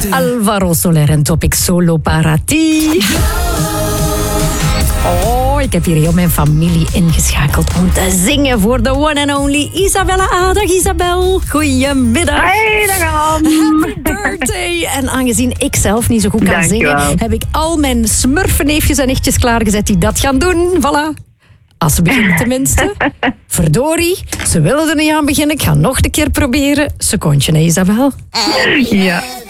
Alvaro Soler en Topic Solo para ti. Oh, ik heb hier heel mijn familie ingeschakeld om te zingen voor de one and only Isabella A. Dag Isabel, goedemiddag. Hey, dag Anne. Happy birthday. En aangezien ik zelf niet zo goed kan zingen, heb ik al mijn smurfenneefjes en nichtjes klaargezet die dat gaan doen. Voilà. Als ze beginnen tenminste. Verdorie, ze willen er niet aan beginnen. Ik ga nog een keer proberen. Secondje, hè Isabel? Ja.